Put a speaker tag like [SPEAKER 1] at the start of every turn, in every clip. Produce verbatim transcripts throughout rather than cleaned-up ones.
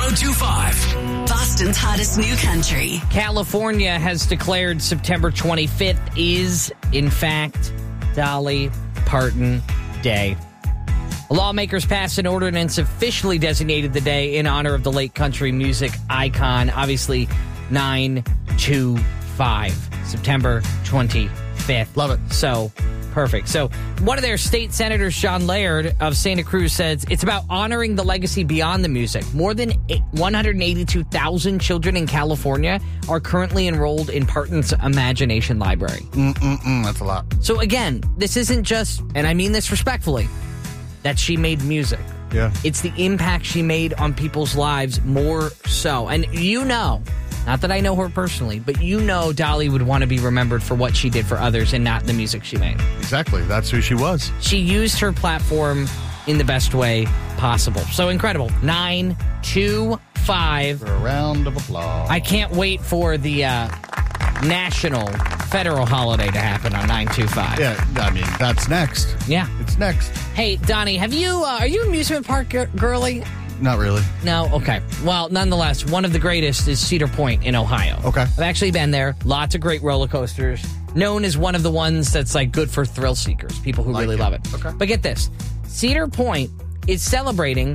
[SPEAKER 1] oh two five.
[SPEAKER 2] Boston's hottest new country.
[SPEAKER 3] California has declared September twenty-fifth is, in fact, Dolly Parton Day. Lawmakers passed an ordinance officially designated the day in honor of the late country music icon. Obviously, nine two five, September twenty-fifth.
[SPEAKER 4] Love it.
[SPEAKER 3] So, perfect. So, one of their state senators, Sean Laird of Santa Cruz, says it's about honoring the legacy beyond the music. More than one hundred eighty-two thousand children in California are currently enrolled in Parton's Imagination Library.
[SPEAKER 4] Mm-mm-mm, that's a lot.
[SPEAKER 3] So, again, this isn't just, and I mean this respectfully, that she made music.
[SPEAKER 4] Yeah.
[SPEAKER 3] It's the impact she made on people's lives more so. And you know, not that I know her personally, but you know Dolly would want to be remembered for what she did for others and not the music she made.
[SPEAKER 4] Exactly. That's who she was.
[SPEAKER 3] She used her platform in the best way possible. So incredible. nine two five.
[SPEAKER 4] For a round of applause.
[SPEAKER 3] I can't wait for the uh, national federal holiday to happen on nine two five.
[SPEAKER 4] Yeah, I mean, that's next.
[SPEAKER 3] Yeah.
[SPEAKER 4] It's next.
[SPEAKER 3] Hey, Donnie, have you, uh, are you amusement park gir- girly?
[SPEAKER 4] Not really.
[SPEAKER 3] No? Okay. Well, nonetheless, one of the greatest is Cedar Point in Ohio.
[SPEAKER 4] Okay.
[SPEAKER 3] I've actually been there. Lots of great roller coasters. Known as one of the ones that's like good for thrill seekers, people who
[SPEAKER 4] Like
[SPEAKER 3] really
[SPEAKER 4] it.
[SPEAKER 3] love it.
[SPEAKER 4] Okay.
[SPEAKER 3] But get this. Cedar Point is celebrating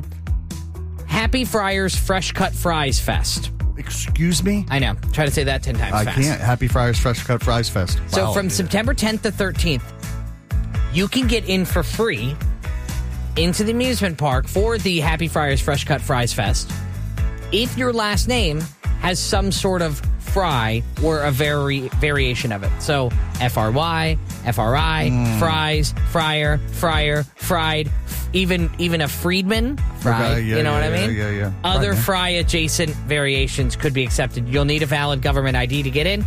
[SPEAKER 3] Happy Friars Fresh Cut Fries Fest.
[SPEAKER 4] Excuse me?
[SPEAKER 3] I know. Try to say that ten times
[SPEAKER 4] I
[SPEAKER 3] fast.
[SPEAKER 4] can't. Happy Friars Fresh Cut Fries Fest.
[SPEAKER 3] So
[SPEAKER 4] Wow.
[SPEAKER 3] from September tenth to thirteenth, you can get in for free into the amusement park for the Happy Friars Fresh Cut Fries Fest if your last name has some sort of fry or a vari- variation of it. So F R Y, F R I,
[SPEAKER 4] Mm.
[SPEAKER 3] fries, fryer, fryer, fried, even even a Friedman, fried,
[SPEAKER 4] Okay, yeah,
[SPEAKER 3] you know
[SPEAKER 4] yeah,
[SPEAKER 3] what I
[SPEAKER 4] yeah,
[SPEAKER 3] mean?
[SPEAKER 4] yeah, yeah.
[SPEAKER 3] Other
[SPEAKER 4] Right, yeah.
[SPEAKER 3] fry adjacent variations could be accepted. You'll need a valid government I D to get in.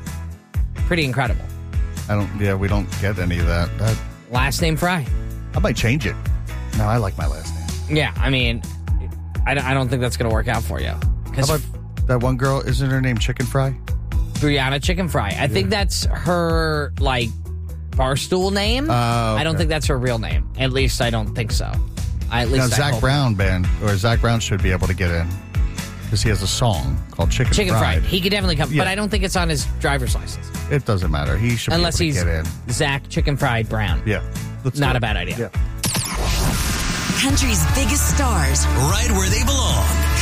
[SPEAKER 3] Pretty incredible.
[SPEAKER 4] I don't, yeah, we don't get any of that. that.
[SPEAKER 3] Last name Fry.
[SPEAKER 4] I might change it. No, I like my last name.
[SPEAKER 3] Yeah, I mean, I don't, I don't think that's going to work out for you.
[SPEAKER 4] How
[SPEAKER 3] Because
[SPEAKER 4] about that one girl? Isn't her name Chicken Fry?
[SPEAKER 3] Brianna Chicken Fry. I think that's her, like, barstool name.
[SPEAKER 4] Oh,
[SPEAKER 3] I don't
[SPEAKER 4] okay.
[SPEAKER 3] think that's her real name. At least I don't think so. I, at
[SPEAKER 4] Now,
[SPEAKER 3] least I
[SPEAKER 4] Zach
[SPEAKER 3] hope.
[SPEAKER 4] Brown band, or Zach Brown should be able to get in because he has a song called Chicken,
[SPEAKER 3] Chicken
[SPEAKER 4] Fried.
[SPEAKER 3] Fried. He could definitely come,
[SPEAKER 4] Yeah.
[SPEAKER 3] but I don't think it's on his driver's license.
[SPEAKER 4] It doesn't matter. He should
[SPEAKER 3] Unless
[SPEAKER 4] be able to
[SPEAKER 3] he's
[SPEAKER 4] get in.
[SPEAKER 3] Zach Chicken Fried Brown.
[SPEAKER 4] Yeah. Let's
[SPEAKER 3] Not
[SPEAKER 4] do
[SPEAKER 3] a
[SPEAKER 4] it.
[SPEAKER 3] bad idea.
[SPEAKER 4] Yeah.
[SPEAKER 2] Country's biggest stars.
[SPEAKER 1] Right where they belong.